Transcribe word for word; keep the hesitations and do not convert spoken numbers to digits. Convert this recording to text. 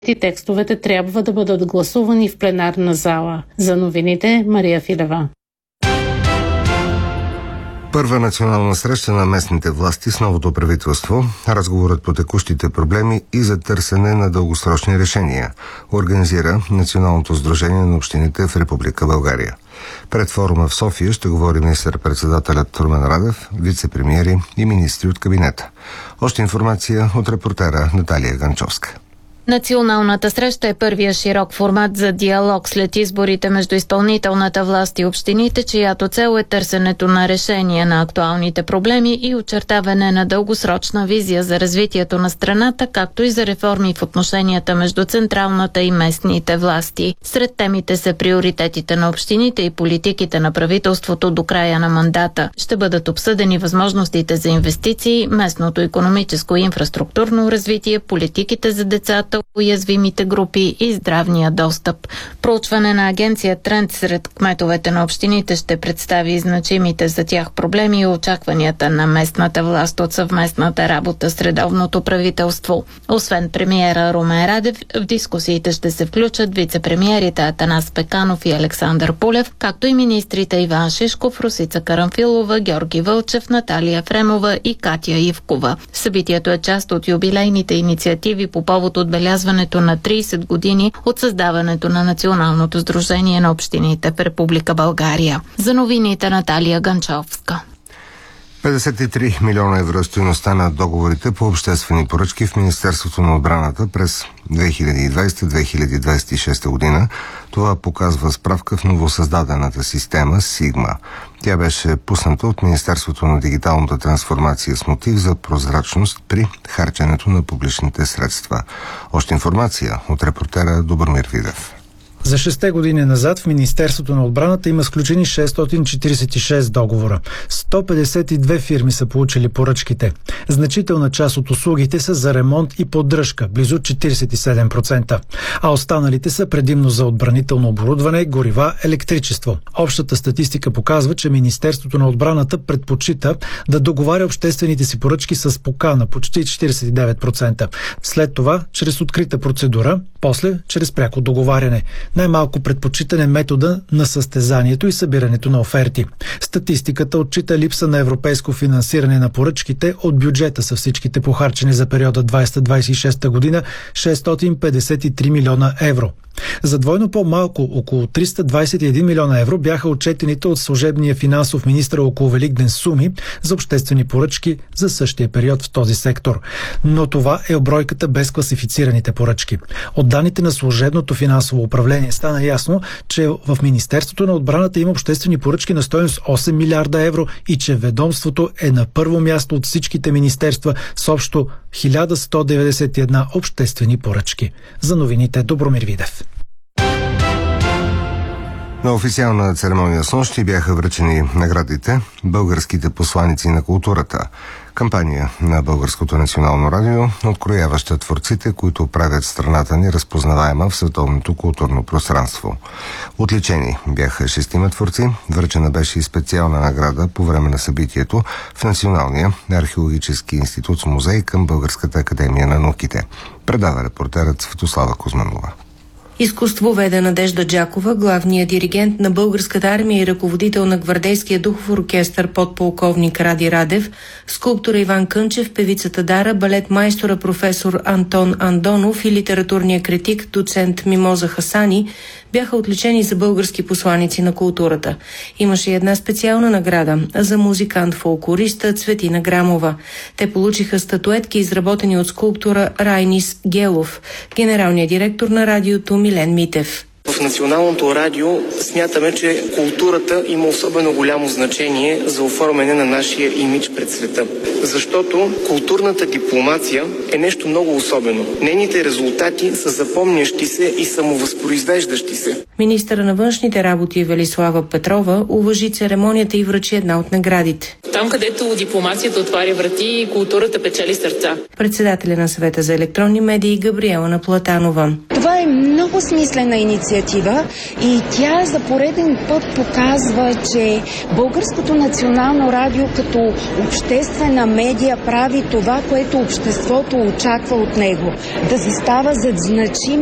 и текстовете трябва да бъдат гласувани в пленарна зала. За новините Мария Филева. Първа национална среща на местните власти с новото правителство, разговорът по текущите проблеми и за търсене на дългосрочни решения, организира Националното сдружение на общините в Република България. Пред форума в София ще говори министър-председателят Румен Радев, вице-премиери и министри от кабинета. Още информация от репортера Наталия Ганчовска. Националната среща е първия широк формат за диалог след изборите между изпълнителната власт и общините, чиято цел е търсенето на решение на актуалните проблеми и очертаване на дългосрочна визия за развитието на страната, както и за реформи в отношенията между централната и местните власти. Сред темите са приоритетите на общините и политиките на правителството до края на мандата. Ще бъдат обсъдени възможностите за инвестиции, местното икономическо и инфраструктурно развитие, политиките за децата, уязвимите групи и здравния достъп. Проучване на агенция Тренд сред кметовете на общините ще представи значимите за тях проблеми и очакванията на местната власт от съвместната работа с редовното правителство. Освен премиера Румен Радев, в дискусиите ще се включат вице-премиерите Атанас Пеканов и Александър Пулев, както и министрите Иван Шишков, Росица Карамфилова, Георги Вълчев, Наталия Фремова и Катя Ивкова. Събитието е част от юбилейните инициативи по повод отбелязването на трийсет години от създаването на Националното сдружение на общините в Република България. За новините Наталия Ганчовска. петдесет и три милиона евро е стойността на договорите по обществени поръчки в Министерството на отбраната през две хиляди и двадесета - две хиляди двадесет и шеста година. Това показва справка в новосъздадената система Сигма. Тя беше пусната от Министерството на дигиталната трансформация с мотив за прозрачност при харченето на публичните средства. Още информация от репортера Добромир Видев. За шесте години назад в Министерството на отбраната има сключени шестстотин четиридесет и шест договора. сто петдесет и две фирми са получили поръчките. Значителна част от услугите са за ремонт и поддръжка, близо четиридесет и седем процента. А останалите са предимно за отбранително оборудване, горива, електричество. Общата статистика показва, че Министерството на отбраната предпочита да договаря обществените си поръчки с покана, почти четиридесет и девет процента. След това, чрез открита процедура, после чрез пряко договаряне. Най-малко предпочитан е метода на състезанието и събирането на оферти. Статистиката отчита липса на европейско финансиране на поръчките. От бюджета са всичките похарчени за периода двадесета - двадесет и шеста година шестстотин петдесет и три милиона евро. За двойно по-малко, около триста двадесет и един милиона евро, бяха отчетените от служебния финансов министър около Великден суми за обществени поръчки за същия период в този сектор. Но това е бройката без класифицираните поръчки. От данните на служебното финансово управление стана ясно, че в Министерството на отбраната има обществени поръчки на стойност осем милиарда евро и че ведомството е на първо място от всичките министерства с общо хиляда сто деветдесет и една обществени поръчки. За новините Добромир Видев. На официална церемония с нощи бяха връчени наградите «Българските посланици на културата», кампания на Българското национално радио, открояваща творците, които правят страната ни разпознаваема в световното културно пространство. Отличени бяха шестима творци, връчена беше и специална награда по време на събитието в Националния археологически институт с музей към Българската академия на науките. Предава репортерът Светослава Кузманова. Изкуствоведа Надежда Джакова, главният диригент на Българската армия и ръководител на гвардейския духов оркестър подполковник Ради Радев, скулптора Иван Кънчев, певицата Дара, балетмайстора професор Антон Андонов и литературния критик доцент Мимоза Хасани бяха отличени за български посланици на културата. Имаше и една специална награда за музикант-фолклориста Цветина Грамова. Те получиха статуетки, изработени от скулптора Райнис Гелов, генералният директор на радиото Милен Митев. В Националното радио смятаме, че културата има особено голямо значение за оформяне на нашия имидж пред света. Защото културната дипломация е нещо много особено. Нейните резултати са запомнящи се и самовъзпроизвеждащи се. Министъра на външните работи Велислава Петрова уважи церемонията и връчи една от наградите. Там, където дипломацията отваря врати, културата печели сърца. Председателя на Съвета за електронни медии Габриела Наплатанова. Това е много много смислена инициатива и тя за пореден път показва, че Българското национално радио като обществена медия прави това, което обществото очаква от него. Да застава зад значими